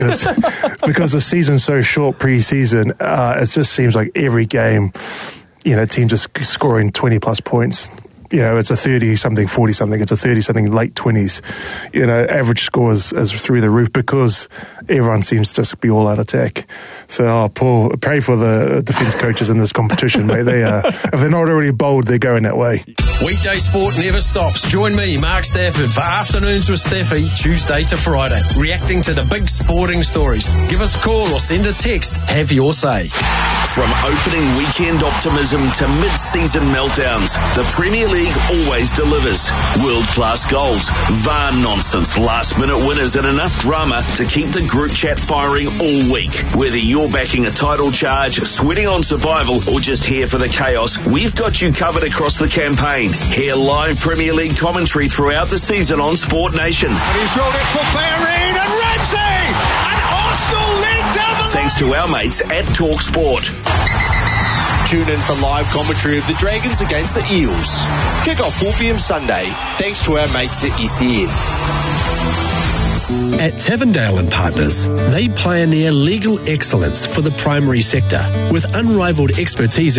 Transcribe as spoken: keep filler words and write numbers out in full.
because, because the season's so short pre-season. Uh, it just seems like every game, you know, teams just scoring twenty plus points. You know, it's a thirty-something, forty-something, it's a thirty-something, late twenties. You know, average score is, is through the roof because everyone seems to just be all out attack. So, oh, Paul, pray for the defence coaches in this competition, mate. They are, if they're not already bold, they're going that way. Weekday sport never stops. Join me, Mark Stafford, for Afternoons with Staffy, Tuesday to Friday, reacting to the big sporting stories. Give us a call or send a text. Have your say. From opening weekend optimism to mid-season meltdowns, the Premier League always delivers. World-class goals, V A R nonsense, last-minute winners and enough drama to keep the group chat firing all week. Whether you're backing a title charge, sweating on survival or just here for the chaos, we've got you covered across the campaign. Hear live Premier League commentary throughout the season on Sport Nation. And he's rolled it for Bellerin and Ramsey! And Arsenal lead down the Thanks to our mates at Talk Sport. Tune in for live commentary of the Dragons against the Eels. Kick off four p.m. Sunday, thanks to our mates at E C N. At Tavendale and Partners, they pioneer legal excellence for the primary sector with unrivaled expertise